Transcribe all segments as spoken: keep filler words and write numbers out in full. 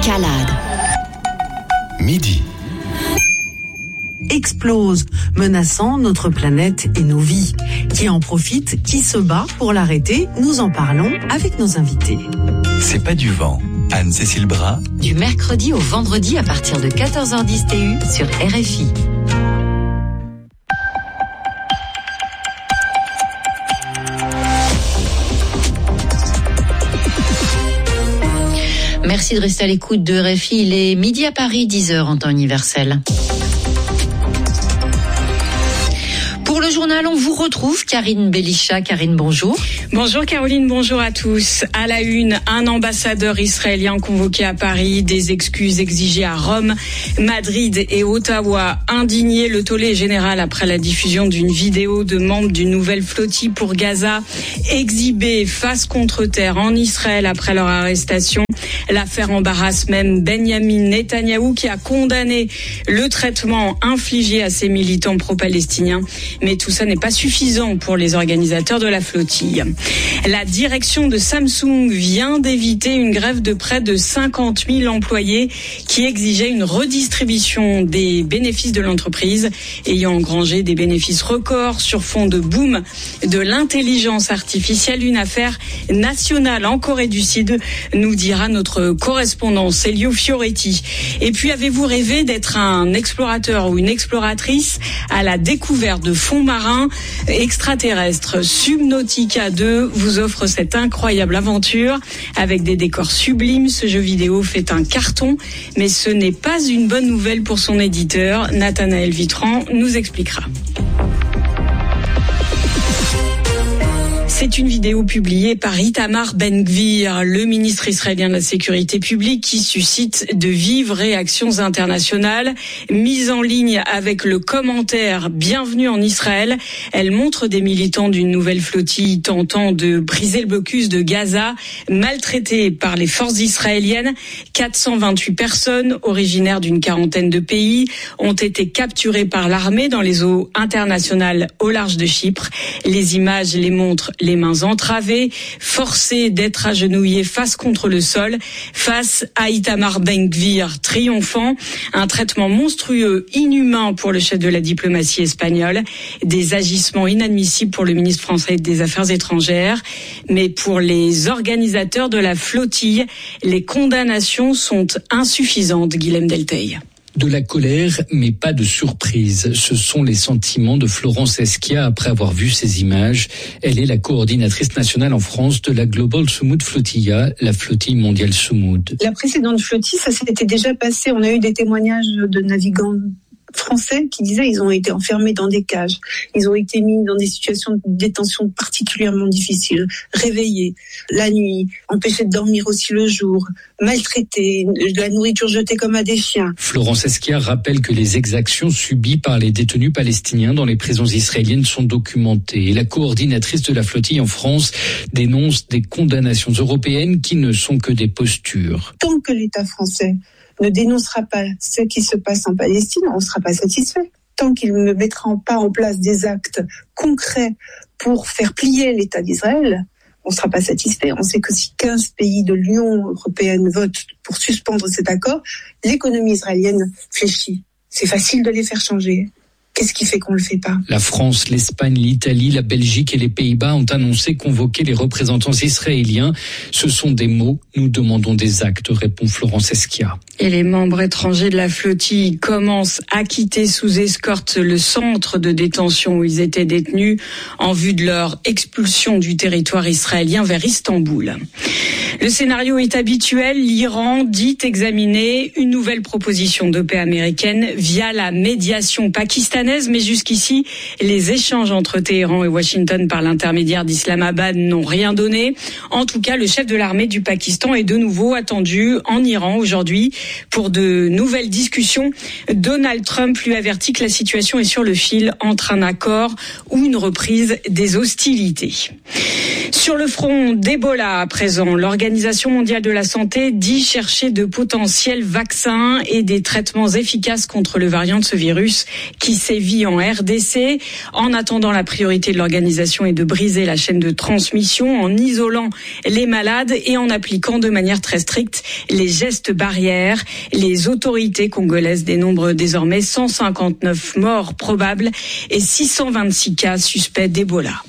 Escalade. Midi. Explose, menaçant notre planète et nos vies. Qui en profite, qui se bat pour l'arrêter, nous en parlons avec nos invités. C'est pas du vent. Anne-Cécile Bras. Du mercredi au vendredi à partir de quatorze heures dix T U sur R F I. Merci de rester à l'écoute de R F I. Il est midi à Paris, dix heures en temps universel. Pour le journal, on vous retrouve Karine Belisha. Karine, bonjour. Bonjour Caroline, bonjour à tous. À la une, un ambassadeur israélien convoqué à Paris, des excuses exigées à Rome, Madrid et Ottawa. Indigné, le tollé est général après la diffusion d'une vidéo de membres d'une nouvelle flottille pour Gaza, exhibée face contre terre en Israël après leur arrestation. L'affaire embarrasse même Benyamin Netanyahou qui a condamné le traitement infligé à ses militants pro-palestiniens. Mais tout ça n'est pas suffisant pour les organisateurs de la flottille. La direction de Samsung vient d'éviter une grève de près de cinquante mille employés qui exigeait une redistribution des bénéfices de l'entreprise, ayant engrangé des bénéfices records sur fond de boom de l'intelligence artificielle. Une affaire nationale en Corée du Sud, nous dira notre correspondant Elio Fioretti. Et puis, avez-vous rêvé d'être un explorateur ou une exploratrice à la découverte de fonds marins extraterrestres? Subnautica deux vous offre cette incroyable aventure avec des décors sublimes. Ce jeu vidéo fait un carton, mais ce n'est pas une bonne nouvelle pour son éditeur. Nathanaël Vitran nous expliquera. C'est une vidéo publiée par Itamar Ben-Gvir, le ministre israélien de la Sécurité publique, qui suscite de vives réactions internationales. Mise en ligne avec le commentaire « Bienvenue en Israël », elle montre des militants d'une nouvelle flottille tentant de briser le blocus de Gaza, maltraités par les forces israéliennes. quatre cent vingt-huit personnes, originaires d'une quarantaine de pays, ont été capturées par l'armée dans les eaux internationales au large de Chypre. Les images les montrent les mains entravées, forcés d'être agenouillés face contre le sol, face à Itamar Ben-Gvir triomphant. Un traitement monstrueux, inhumain pour le chef de la diplomatie espagnole. Des agissements inadmissibles pour le ministre français des Affaires étrangères. Mais pour les organisateurs de la flottille, les condamnations sont insuffisantes. Guilhem Delteil. De la colère, mais pas de surprise. Ce sont les sentiments de Florence Esquia après avoir vu ces images. Elle est la coordinatrice nationale en France de la Global Sumud Flotilla, la flottille mondiale Sumud. La précédente flottille, ça s'était déjà passé. On a eu des témoignages de navigants français qui disaient ils ont été enfermés dans des cages, ils ont été mis dans des situations de détention particulièrement difficiles, réveillés la nuit, empêchés de dormir aussi le jour, maltraités, de la nourriture jetée comme à des chiens. Florence Esquia rappelle que les exactions subies par les détenus palestiniens dans les prisons israéliennes sont documentées. Et la coordinatrice de la flottille en France dénonce des condamnations européennes qui ne sont que des postures. Tant que l'État français ne dénoncera pas ce qui se passe en Palestine, on ne sera pas satisfait. Tant qu'il ne mettra pas en place des actes concrets pour faire plier l'État d'Israël, on ne sera pas satisfait. On sait que si quinze pays de l'Union européenne votent pour suspendre cet accord, l'économie israélienne fléchit. C'est facile de les faire changer. Qu'est-ce qui fait qu'on ne le fait pas ? La France, l'Espagne, l'Italie, la Belgique et les Pays-Bas ont annoncé convoquer les représentants israéliens. Ce sont des mots, nous demandons des actes, répond Florence Esquia. Et les membres étrangers de la flottille commencent à quitter sous escorte le centre de détention où ils étaient détenus en vue de leur expulsion du territoire israélien vers Istanbul. Le scénario est habituel. L'Iran dit examiner une nouvelle proposition de paix américaine via la médiation pakistanaise. Mais jusqu'ici, les échanges entre Téhéran et Washington par l'intermédiaire d'Islamabad n'ont rien donné. En tout cas, le chef de l'armée du Pakistan est de nouveau attendu en Iran aujourd'hui pour de nouvelles discussions. Donald Trump lui avertit que la situation est sur le fil entre un accord ou une reprise des hostilités. Sur le front d'Ebola à présent, l'Organisation mondiale de la santé dit chercher de potentiels vaccins et des traitements efficaces contre le variant de ce virus qui sévit en R D C. En attendant, la priorité de l'organisation est de briser la chaîne de transmission en isolant les malades et en appliquant de manière très stricte les gestes barrières. Les autorités congolaises dénombrent désormais cent cinquante-neuf morts probables et six cent vingt-six cas suspects d'Ebola.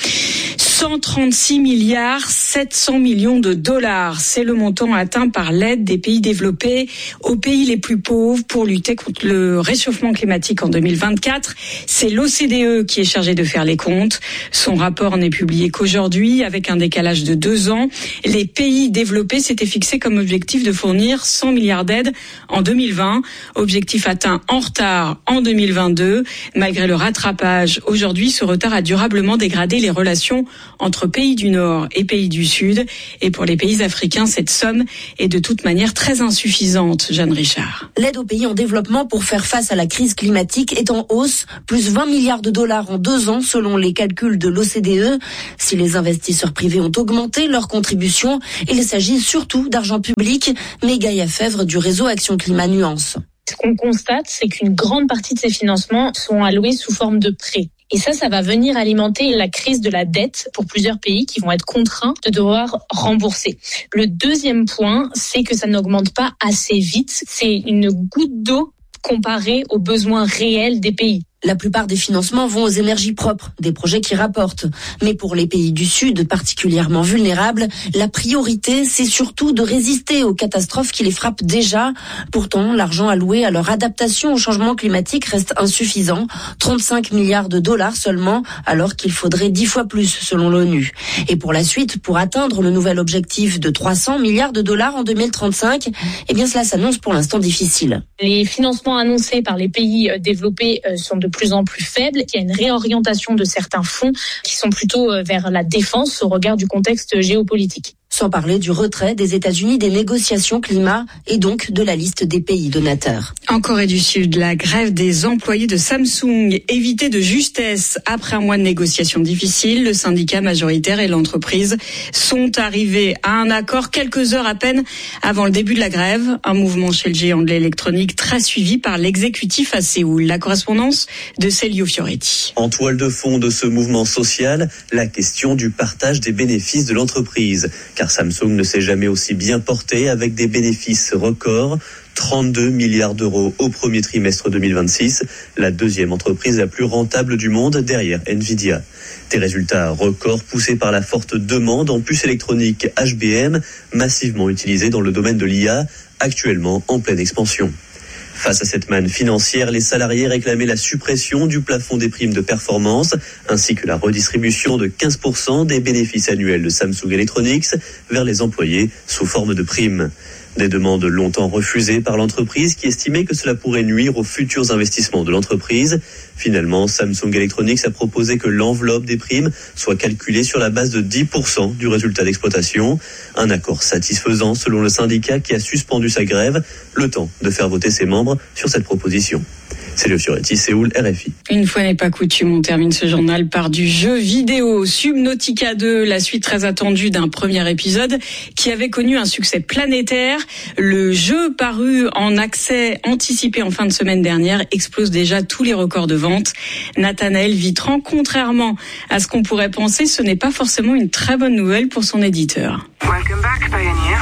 cent trente-six milliards sept cents millions de dollars, c'est le montant atteint par l'aide des pays développés aux pays les plus pauvres pour lutter contre le réchauffement climatique en deux mille vingt-quatre. C'est l'O C D E qui est chargé de faire les comptes. Son rapport n'est publié qu'aujourd'hui avec un décalage de deux ans. Les pays développés s'étaient fixés comme objectif de fournir cent milliards d'aides en deux mille vingt. Objectif atteint en retard en deux mille vingt-deux. Malgré le rattrapage, aujourd'hui, ce retard a durablement dégradé les relations entre pays du Nord et pays du Sud. Et pour les pays africains, cette somme est de toute manière très insuffisante. Jeanne Richard. L'aide aux pays en développement pour faire face à la crise climatique est en hausse, plus vingt milliards de dollars en deux ans selon les calculs de l'O C D E. Si les investisseurs privés ont augmenté leur contribution, il s'agit surtout d'argent public. Mais Gaïa Fèvre du réseau Action Climat Nuance. Ce qu'on constate, c'est qu'une grande partie de ces financements sont alloués sous forme de prêts. Et ça, ça va venir alimenter la crise de la dette pour plusieurs pays qui vont être contraints de devoir rembourser. Le deuxième point, c'est que ça n'augmente pas assez vite. C'est une goutte d'eau comparée aux besoins réels des pays. La plupart des financements vont aux énergies propres, des projets qui rapportent. Mais pour les pays du Sud, particulièrement vulnérables, la priorité, c'est surtout de résister aux catastrophes qui les frappent déjà. Pourtant, l'argent alloué à leur adaptation au changement climatique reste insuffisant. trente-cinq milliards de dollars seulement, alors qu'il faudrait dix fois plus, selon l'ONU. Et pour la suite, pour atteindre le nouvel objectif de trois cents milliards de dollars en deux mille trente-cinq, eh bien, cela s'annonce pour l'instant difficile. Les financements annoncés par les pays développés sont de plus en plus faibles. Il y a une réorientation de certains fonds qui sont plutôt vers la défense au regard du contexte géopolitique. Sans parler du retrait des États-Unis des négociations climat et donc de la liste des pays donateurs. En Corée du Sud, la grève des employés de Samsung évitée de justesse après un mois de négociations difficiles. Le syndicat majoritaire et l'entreprise sont arrivés à un accord quelques heures à peine avant le début de la grève. Un mouvement chez le géant de l'électronique très suivi par l'exécutif à Séoul. La correspondance de Celio Fioretti. En toile de fond de ce mouvement social, la question du partage des bénéfices de l'entreprise. Car Samsung ne s'est jamais aussi bien porté avec des bénéfices records. trente-deux milliards d'euros au premier trimestre deux mille vingt-six, la deuxième entreprise la plus rentable du monde derrière Nvidia. Des résultats records poussés par la forte demande en puces électroniques H B M, massivement utilisées dans le domaine de l'I A, actuellement en pleine expansion. Face à cette manne financière, les salariés réclamaient la suppression du plafond des primes de performance, ainsi que la redistribution de quinze pour cent des bénéfices annuels de Samsung Electronics vers les employés sous forme de primes. Des demandes longtemps refusées par l'entreprise qui estimait que cela pourrait nuire aux futurs investissements de l'entreprise. Finalement, Samsung Electronics a proposé que l'enveloppe des primes soit calculée sur la base de dix pour cent du résultat d'exploitation. Un accord satisfaisant selon le syndicat qui a suspendu sa grève, le temps de faire voter ses membres sur cette proposition. C'est le Fioretti, Séoul, R F I. Une fois n'est pas coutume, on termine ce journal par du jeu vidéo. Subnautica deux, la suite très attendue d'un premier épisode qui avait connu un succès planétaire. Le jeu paru en accès anticipé en fin de semaine dernière explose déjà tous les records de vente. Nathanaël Vitran, contrairement à ce qu'on pourrait penser, ce n'est pas forcément une très bonne nouvelle pour son éditeur. Welcome back, Pioneer.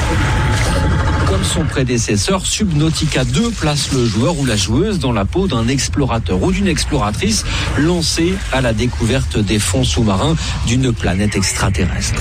Comme son prédécesseur, Subnautica deux place le joueur ou la joueuse dans la peau d'un explorateur ou d'une exploratrice lancée à la découverte des fonds sous-marins d'une planète extraterrestre.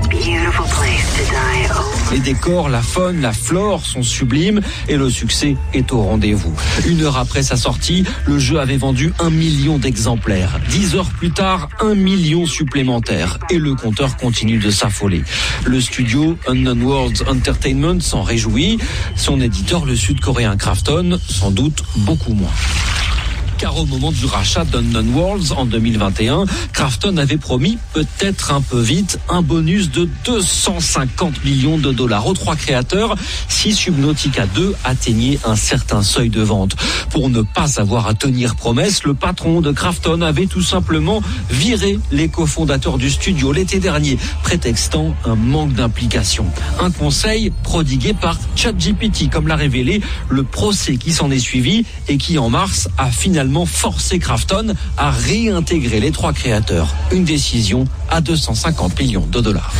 Les décors, la faune, la flore sont sublimes et le succès est au rendez-vous. Une heure après sa sortie, le jeu avait vendu un million d'exemplaires. Dix heures plus tard, un million supplémentaire et le compteur continue de s'affoler. Le studio Unknown Worlds Entertainment s'en réjouit. Son éditeur, le sud-coréen Krafton, sans doute beaucoup moins. Car au moment du rachat d'Unknown Worlds en deux mille vingt et un, Krafton avait promis, peut-être un peu vite, un bonus de deux cent cinquante millions de dollars aux trois créateurs si Subnautica deux atteignait un certain seuil de vente. Pour ne pas avoir à tenir promesse, le patron de Krafton avait tout simplement viré les cofondateurs du studio l'été dernier, prétextant un manque d'implication. Un conseil prodigué par ChatGPT, comme l'a révélé le procès qui s'en est suivi et qui en mars a finalement également forcé Krafton à réintégrer les trois créateurs. Une décision à deux cent cinquante millions de dollars.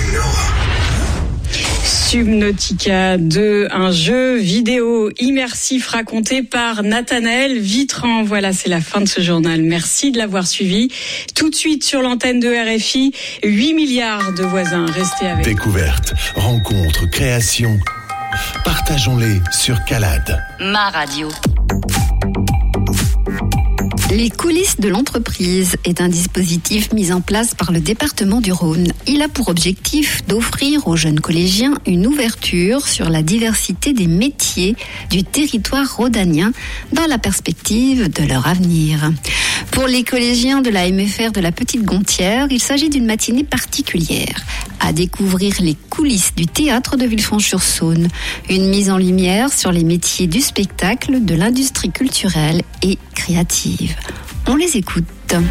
Subnautica deux, un jeu vidéo immersif raconté par Nathanaël Vitran. Voilà, c'est la fin de ce journal. Merci de l'avoir suivi. Tout de suite sur l'antenne de R F I, huit milliards de voisins. Restez avec. Découverte, rencontre, création. Partageons-les sur Calade. Ma radio. Les coulisses de l'entreprise est un dispositif mis en place par le département du Rhône. Il a pour objectif d'offrir aux jeunes collégiens une ouverture sur la diversité des métiers du territoire rhodanien dans la perspective de leur avenir. Pour les collégiens de la M F R de la Petite Gontière, il s'agit d'une matinée particulière. À découvrir les coulisses du théâtre de Villefranche-sur-Saône. Une mise en lumière sur les métiers du spectacle, de l'industrie culturelle et créative. On les écoute.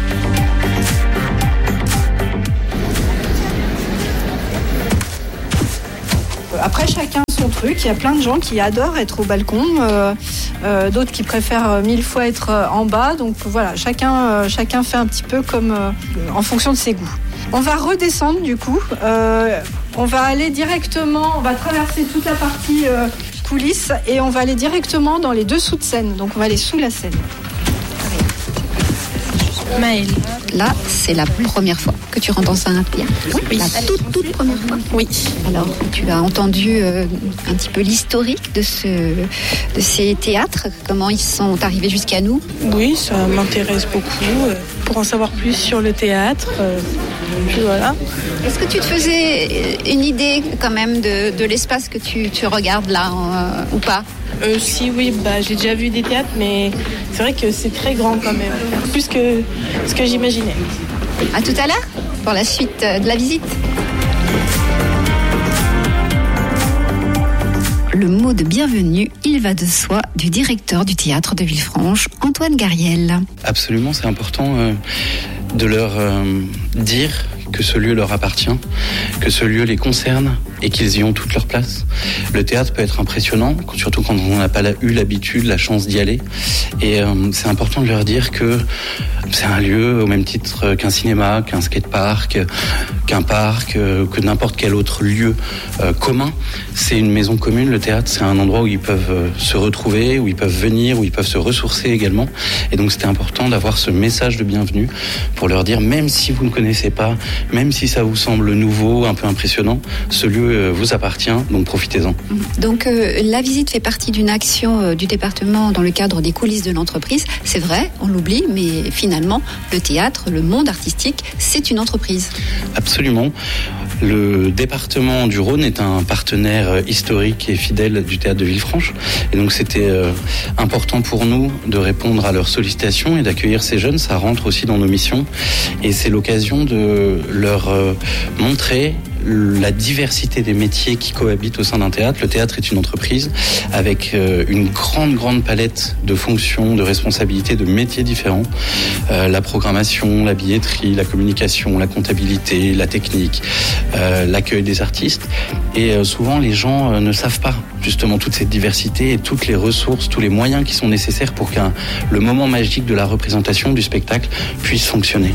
Après, chacun son truc. Il y a plein de gens qui adorent être au balcon, euh, euh, d'autres qui préfèrent mille fois être en bas. Donc voilà, chacun, euh, chacun fait un petit peu comme euh, en fonction de ses goûts. On va redescendre du coup. Euh, on va aller directement, on va traverser toute la partie euh, coulisses et on va aller directement dans les dessous de scène. Donc on va aller sous la scène. Maëlle. Là, c'est la première fois que tu rentres dans Saint-Pierre. Oui. La toute, toute première fois. Oui. Alors, tu as entendu euh, un petit peu l'historique de, ce, de ces théâtres, comment ils sont arrivés jusqu'à nous? Oui, ça m'intéresse beaucoup euh, pour en savoir plus sur le théâtre. Euh, puis voilà. Est-ce que tu te faisais une idée quand même de, de l'espace que tu, tu regardes là euh, ou pas? Euh, si, oui, bah, j'ai déjà vu des théâtres, mais c'est vrai que c'est très grand quand même, plus que ce que j'imaginais. À tout à l'heure, pour la suite de la visite. Le mot de bienvenue, il va de soi, du directeur du théâtre de Villefranche, Antoine Gariel. Absolument, c'est important euh, de leur euh, dire que ce lieu leur appartient, que ce lieu les concerne et qu'ils y ont toute leur place. Le théâtre peut être impressionnant, surtout quand on n'a pas eu l'habitude, la chance d'y aller. Et euh, c'est important de leur dire que c'est un lieu au même titre qu'un cinéma, qu'un skatepark, qu'un parc, que n'importe quel autre lieu euh, commun. C'est une maison commune, le théâtre, c'est un endroit où ils peuvent euh, se retrouver, où ils peuvent venir, où ils peuvent se ressourcer également. Et donc c'était important d'avoir ce message de bienvenue pour leur dire, même si vous ne connaissez pas, même si ça vous semble nouveau, un peu impressionnant, ce lieu euh, vous appartient, donc profitez-en. Donc euh, la visite fait partie d'une action euh, du département dans le cadre des coulisses de l'entreprise. C'est vrai, on l'oublie, mais finalement, le théâtre, le monde artistique, c'est une entreprise. Absolument. Le département du Rhône est un partenaire historique et fidèle du théâtre de Villefranche. Et donc c'était euh, important pour nous de répondre à leurs sollicitations et d'accueillir ces jeunes. Ça rentre aussi dans nos missions. Et c'est l'occasion de leur euh, montrer la diversité des métiers qui cohabitent au sein d'un théâtre. Le théâtre est une entreprise avec euh, une grande, grande palette de fonctions, de responsabilités, de métiers différents. Euh, la programmation, la billetterie, la communication, la comptabilité, la technique, euh, l'accueil des artistes. Et euh, souvent, les gens euh, ne savent pas justement toute cette diversité et toutes les ressources, tous les moyens qui sont nécessaires pour qu'un le moment magique de la représentation du spectacle puisse fonctionner.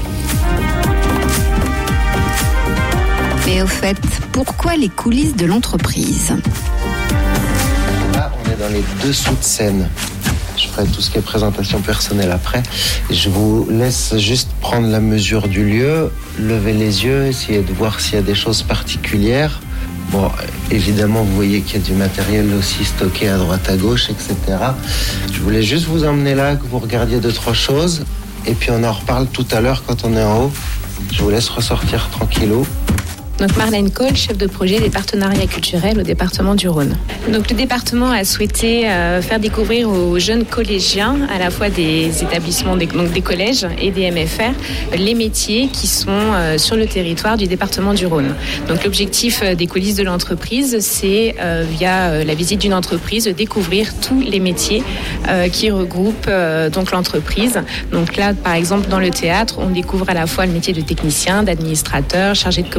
Et au fait, pourquoi les coulisses de l'entreprise? Là, on est dans les dessous de scène. Je ferai tout ce qui est présentation personnelle après. Je vous laisse juste prendre la mesure du lieu, lever les yeux, essayer de voir s'il y a des choses particulières. Bon, évidemment, vous voyez qu'il y a du matériel aussi stocké à droite à gauche, et cetera. Je voulais juste vous emmener là, que vous regardiez deux, trois choses. Et puis on en reparle tout à l'heure quand on est en haut. Je vous laisse ressortir tranquillou. Donc Marlène Cole, chef de projet des partenariats culturels au département du Rhône. Donc le département a souhaité euh, faire découvrir aux jeunes collégiens, à la fois des établissements, des, donc des collèges et des M F R, les métiers qui sont euh, sur le territoire du département du Rhône. Donc l'objectif euh, des coulisses de l'entreprise, c'est euh, via euh, la visite d'une entreprise, de découvrir tous les métiers euh, qui regroupent euh, donc l'entreprise. Donc là, par exemple, dans le théâtre, on découvre à la fois le métier de technicien, d'administrateur, chargé de communication,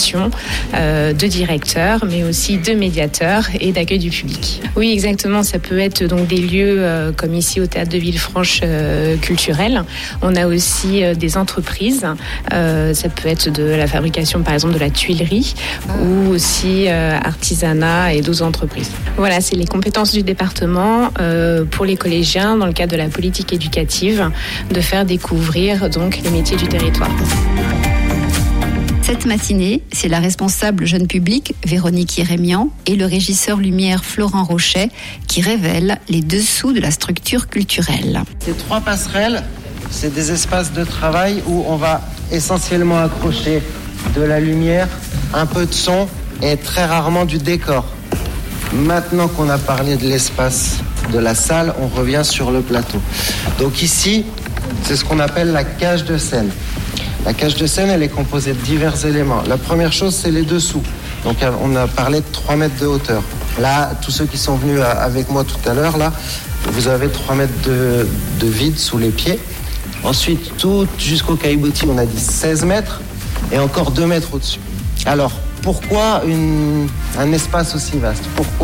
formation euh, de directeurs, mais aussi de médiateurs et d'accueil du public. Oui, exactement. Ça peut être donc des lieux euh, comme ici au Théâtre de Villefranche euh, culturel. On a aussi euh, des entreprises. Euh, ça peut être de la fabrication, par exemple, de la tuilerie ou aussi euh, artisanat et d'autres entreprises. Voilà, c'est les compétences du département euh, pour les collégiens dans le cadre de la politique éducative de faire découvrir donc les métiers du territoire. Cette matinée, c'est la responsable jeune public, Véronique Yérémian, et le régisseur lumière Florent Rochet qui révèlent les dessous de la structure culturelle. Ces trois passerelles, c'est des espaces de travail où on va essentiellement accrocher de la lumière, un peu de son et très rarement du décor. Maintenant qu'on a parlé de l'espace de la salle, on revient sur le plateau. Donc ici, c'est ce qu'on appelle la cage de scène. La cage de scène, elle est composée de divers éléments. La première chose, c'est les dessous. Donc on a parlé de trois mètres de hauteur. Là, tous ceux qui sont venus avec moi tout à l'heure, là, vous avez trois mètres de, de vide sous les pieds. Ensuite, tout jusqu'au caillebotis, on a dit seize mètres et encore deux mètres au-dessus. Alors, pourquoi une, un espace aussi vaste ? Pourquoi